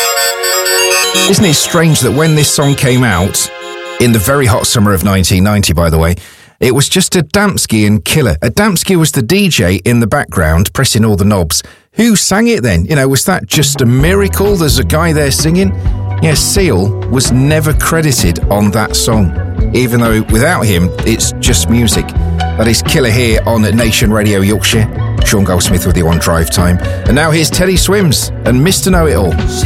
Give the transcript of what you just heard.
Isn't it strange that when this song came out, in the very hot summer of 1990, by the way, it was just Adamski and Killer. Adamski was the DJ in the background, pressing all the knobs. Who sang it then? You know, was that just a miracle? There's a guy there singing? Yeah, Seal was never credited on that song, even though without him, it's just music. That is Killer here on Nation Radio Yorkshire. Sean Goldsmith with you on Drive Time. And now here's Teddy Swims and Mr. Know-It-All.